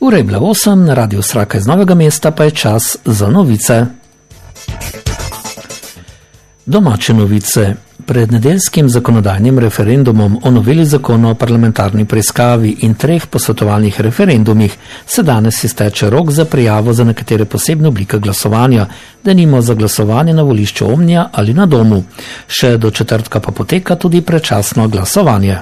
Ura je bila 8, na Radiu Sraka iz Novega mesta pa je čas za novice. Domače novice. Pred nedeljskim zakonodajnim referendumom o noveli zakona o parlamentarni preiskavi in 3 posvetovalnih referendumih se danes izteče rok za prijavo za nekatere posebne oblike glasovanja, denimo za glasovanje na volišču Omnija ali na domu. Še do četrtka pa poteka tudi predčasno glasovanje.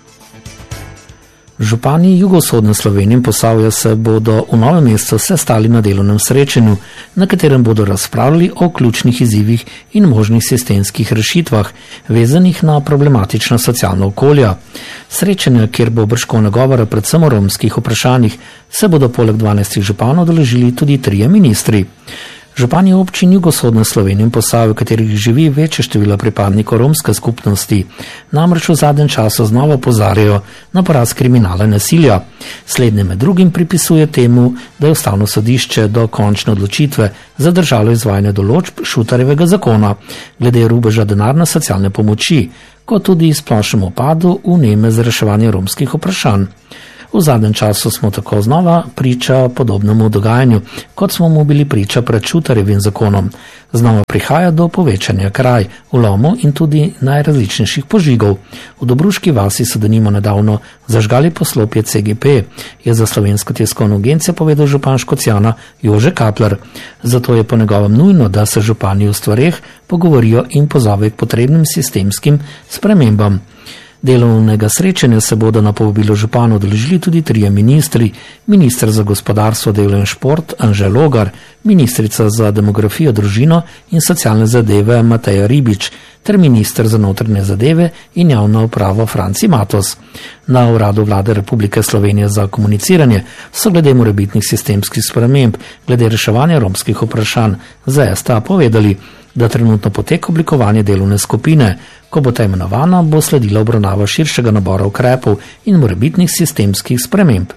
Župani jugovzhodne Slovenije in Posavja se bodo v Novem mestu sestali na delovnem srečanju, na katerem bodo razpravljali o ključnih izzivih in možnih sistemskih rešitvah, vezanih na problematična socialna okolja. Srečanja, kjer bo bržkone govora predvsem o romskih vprašanjih, se bodo poleg 12 županov udeležili tudi 3 ministri. Župani občin jugovzhodne Slovenije in Posavja, v katerih živi večje število pripadnikov romske skupnosti, namreč v zadnjem času znova opozarjajo na porast kriminala in nasilja. Slednje med drugim pripisuje temu, da je Ustavno sodišče do končne odločitve zadržalo izvajanje določb Šutarjevega zakona glede rubeža denarne socialne pomoči, kot tudi splošnemu upadu vneme za reševanje romskih vprašanj. V zadnjem času smo tako znova priča podobnemu dogajanju, kot smo mu bili priča pred Šutarjevim zakonom. Znova prihaja do povečanja kraj, vlomov in tudi najrazličnejših požigov. V Dobruški vasi so denimo nedavno zažgali poslopje CGP, je za Slovensko tiskovno agencijo povedal župan Škocjana Jože Kapler. Zato je po njegovem nujno, da se župani v stvareh pogovorijo in pozove k potrebnim sistemskim spremembam. Delovnega srečanja se bodo na povabilo županov udeležili tudi 3 ministri, minister za gospodarstvo, delo in šport Anže Logar, ministrica za demografijo, družino in socialne zadeve Mateja Ribič ter minister za notranje zadeve in javno upravo Franci Matos. Na Uradu Vlade Republike Slovenije za komuniciranje so glede morebitnih sistemskih sprememb glede reševanja romskih vprašanj za STA povedali, da trenutno poteka oblikovanje delovne skupine. Ko bo ta imenovana, bo sledila obravnava širšega nabora ukrepov in morebitnih sistemskih sprememb.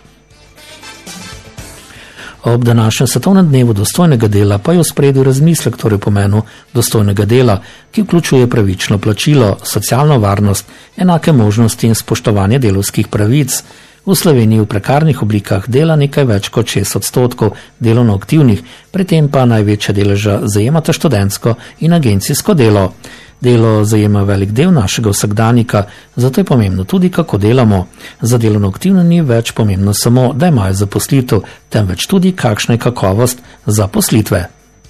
Ob današnjem svetovnem dnevu dostojnega dela pa je v ospredju razmislek o pomenu dostojnega dela, ki vključuje pravično plačilo, socialno varnost, enake možnosti in spoštovanje delovskih pravic. V Sloveniji v prekarnih oblikah dela nekaj več kot 6% delovno aktivnih, pri tem pa največja deleža zajemata študentsko in agencijsko delo. Delo zajema velik del našega vsakdanika, zato je pomembno tudi, kako delamo. Za delovno aktivne ni več pomembno samo, da imajo zaposlitev, temveč tudi, kakšna je kakovost zaposlitve.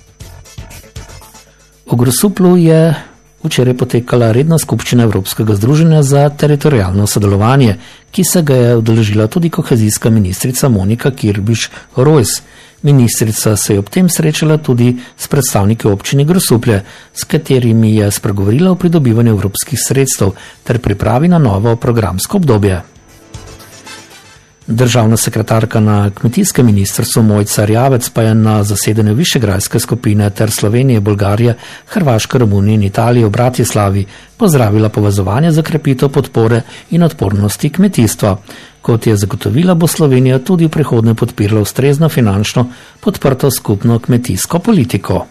V Grosuplju je včeraj potekala redna skupščina Evropskega združenja za teritorialno sodelovanje, ki se ga je udeležila tudi kohezijska ministrica Monika Kirbiš-Rojs. Ministrica se je ob tem srečala tudi s predstavniki občine Grosuplje, s katerimi je spregovorila o pridobivanju evropskih sredstev ter pripravi na novo programsko obdobje. Državna sekretarka na kmetijskem ministrstvu Mojca Rjavec pa je na zasedanju Višegrajske skupine ter Slovenije, Bolgarije, Hrvaške, Romunije in Italije v Bratislavi pozdravila povezovanje za krepitev podpore in odpornosti kmetijstva. Kot je zagotovila, bo Slovenija tudi v prihodnje podpirala ustrezno finančno podprto skupno kmetijsko politiko.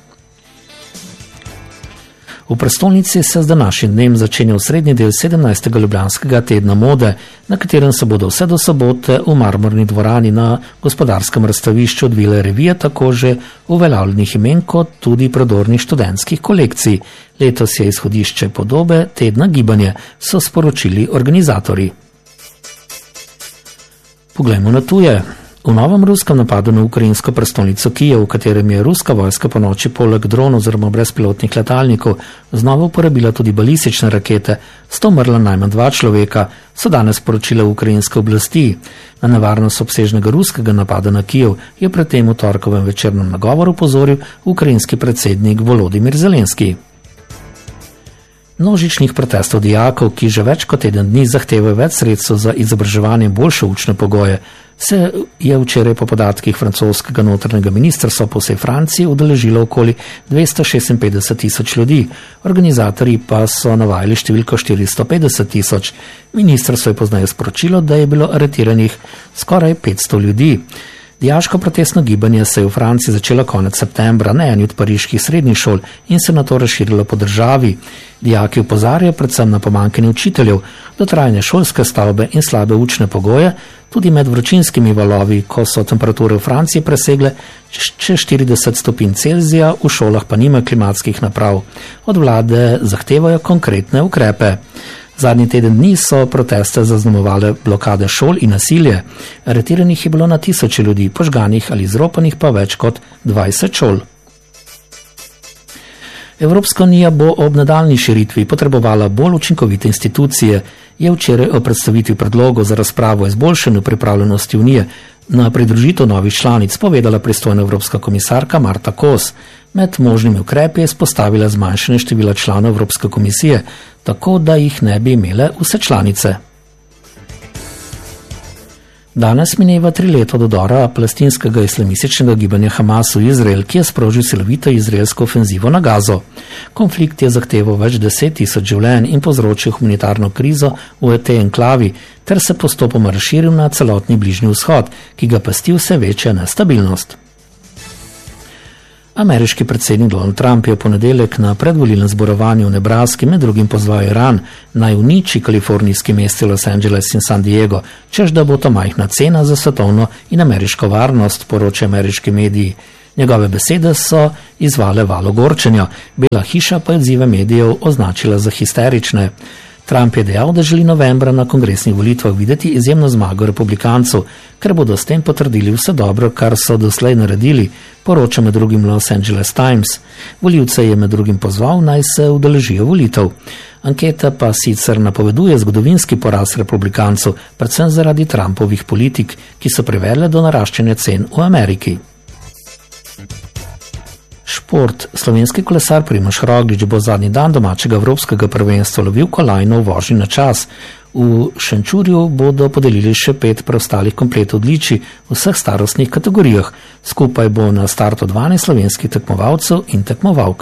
V prestolnici se z današnjim dnem začenja osrednji del 17. Ljubljanskega tedna mode, na katerem se bodo vse do sobote v Marmorni dvorani na Gospodarskem razstavišču odvile revije tako že uveljavljenih imen kot tudi prodornih študentskih kolekcij. Letos je izhodišče podobe tedna gibanje, so sporočili organizatorji. Poglejmo na tuje. V novem ruskem napadu na ukrajinsko prestolnico Kijev, v katerem je ruska vojska po noči poleg dronov oziroma brezpilotnih letalnikov znova uporabila tudi balistične rakete, sta umrla najmanj 2 človeka, so danes sporočile ukrajinske oblasti. Na nevarnost obsežnega ruskega napada na Kijev je pred tem v torkovem večernem nagovoru opozoril ukrajinski predsednik Volodimir Zelenski. Množičnih protestov dijakov, ki že več kot teden dni zahtevajo več sredstev za izobraževanje in boljše učne pogoje, se je včeraj po podatkih francoskega notranjega ministrstva po vsej Franciji udeležilo okoli 256.000 ljudi. Organizatorji pa so navajali številko 450.000. Ministrstvo je pozneje sporočilo, da je bilo aretiranih skoraj 500 ljudi. Dijaško protestno gibanje se je v Franciji začelo konec septembra na eni od pariških srednjih šol in se nato razširilo po državi. Dijaki opozarjajo predvsem na pomanjkanje učiteljev, dotrajane šolske stavbe in slabe učne pogoje, tudi med vročinskimi valovi, ko so temperature v Franciji presegle čez 40 stopinj Celzija, v šolah pa nima klimatskih naprav. Od vlade zahtevajo konkretne ukrepe. Zadnji teden dni so proteste zaznamovale blokade šol in nasilje. Aretiranih je bilo na tisoče ljudi, požganih ali izropanih pa več kot 20 šol. Evropska unija bo ob nadaljnji širitvi potrebovala bolj učinkovite institucije, je včeraj o predstavitvi predlogov za razpravo o izboljšanju pripravljenosti unije na pridružitev novih članic povedala pristojna evropska komisarka Marta Kos. Med možnimi ukrepi je izpostavila zmanjšanje števila članov Evropske komisije, tako da jih ne bi imele vse članice. Danes mineva 3 leta od udora palestinskega islamističnega gibanja Hamas v Izrael, ki je sprožil silovito izraelsko ofenzivo na Gazo. Konflikt je zahteval več 10.000 življenj in povzročil humanitarno krizo v tej enklavi, ter se postopoma razširil na celotni Bližnji vzhod, ki ga pesti vse večja nestabilnost. Ameriški predsednik Donald Trump je v ponedeljek na predvolilnem zborovanju v Nebraski med drugim pozval Iran naj uniči kalifornijski mesti Los Angeles in San Diego, čež da bo to majhna cena za svetovno in ameriško varnost, poročajo ameriški mediji. Njegove besede so izzvale val ogorčenja, Bela hiša pa je odzive medijev označila za histerične. Trump je dejal, da želi novembra na kongresnih volitvah videti izjemno zmago republikancev, ker bodo s tem potrdili vse dobro, kar so doslej naredili, poroča med drugim Los Angeles Times. Volivce je med drugim pozval, naj se udeležijo volitev. Anketa pa sicer napoveduje zgodovinski poraz republikancev, predvsem zaradi Trumpovih politik, ki so privedle do naraščanja cen v Ameriki. Šport. Slovenski kolesar Primož Roglič bo zadnji dan domačega evropskega prvenstva lovil kolajno v vožnji na čas. V Šenčurju bodo podelili še 5 preostalih kompletov odličij v vseh starostnih kategorijah. Skupaj bo na startu 12 slovenskih tekmovalcev in tekmovalk.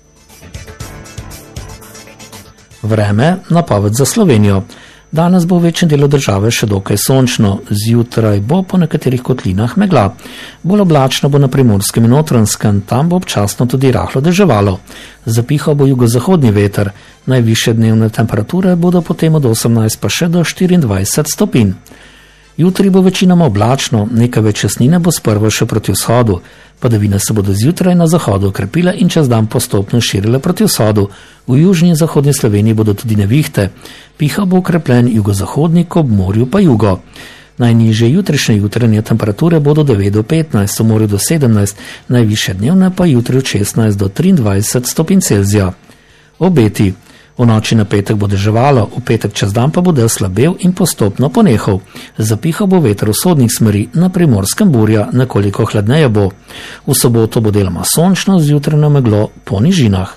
Vreme, napoved za Slovenijo. Danes bo v večjem delu države še dokaj sončno, zjutraj bo po nekaterih kotlinah megla. Bolj oblačno bo na Primorskem in Notranjskem, tam bo občasno tudi rahlo deževalo. Zapihal bo jugozahodni veter, najvišje dnevne temperature bodo potem od 18 pa še do 24 stopinj. Jutri bo večinoma oblačno, nekaj več jasnine bo sprva še proti vzhodu. Padavine se bodo zjutraj na zahodu okrepile in čez dan postopno širile proti vzhodu. V južni in zahodni Sloveniji bodo tudi nevihte. Pihal bo okrepljen jugozahodnik, ob morju pa jugo. Najnižje jutrišnje jutranje temperature bodo 9 do 15, v morju do 17, najvišje dnevne pa jutri od 16 do 23 stopinj Celzija. Obeti. V noči na petek bo deževalo, v petek čez dan pa bo del slabel in postopno ponehal. Zapihal bo veter vzhodnih smeri, na Primorskem burja, nekoliko hladneje bo. V soboto bo deloma sončno, zjutraj na meglo po nižinah.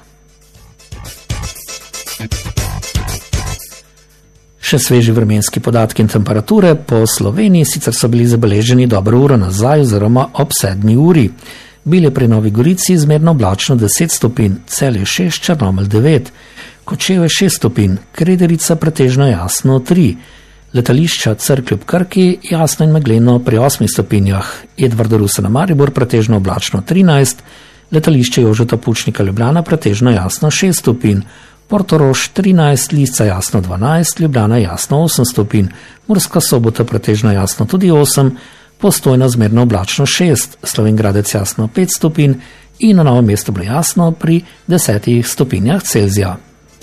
Še sveži vremenski podatki in temperature po Sloveniji sicer so bili zabeleženi dobro uro nazaj oziroma ob 7 uri. Bile pri Novi Gorici izmerno oblačno 10 stopinj, Celje 6, Črnomelj 9, Kočevje 6 stopinj, Krederica pretežno jasno 3, letališča Cerklje ob Krki jasno in megleno pri 8 stopinjah, Edvarda Rusa na Maribor pretežno oblačno 13, letališče Jožeta Pučnika Ljubljana pretežno jasno 6 stopinj, Portorož 13, Lisca jasno 12, Ljubljana jasno 8 stopinj, Murska Sobota pretežno jasno tudi 8, Postojna zmerno oblačno 6, Slovenj Gradec jasno 5 stopinj in na Novem mestu bilo jasno pri 10 stopinjah Celzija.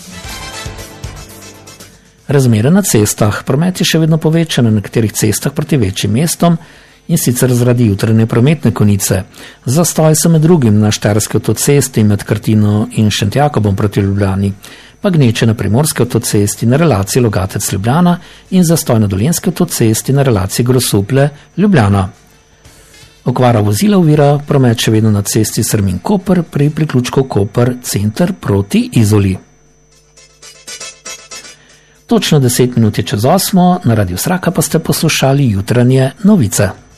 Razmere na cestah. Promet je še vedno povečan na nekaterih cestah proti večjim mestom in sicer zaradi jutranje prometne konice. Zastoj so med drugim na Štajerski avtocesti med Krtino in Šentjakobom proti Ljubljani, pa gneče na Primorski avtocesti na relaciji Logatec-Ljubljana in zastoj na Dolenjski avtocesti na relaciji Grosuplje-Ljubljana. Okvara vozila ovira promet še vedno na cesti Srmin-Koper pri priključku Koper-Center proti Izoli. Točno 10 minut je čez 8, na Radiu Sraka pa ste poslušali jutranje novice.